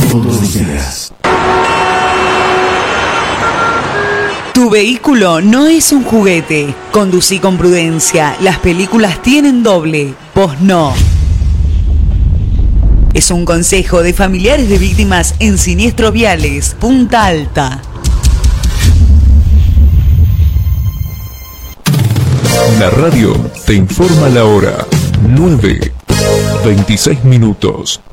todos los días. Tu vehículo no es un juguete. Conducí con prudencia. Las películas tienen doble. Vos no. Es un consejo de familiares de víctimas en siniestros viales. Punta Alta. La radio te informa la hora. 9:26.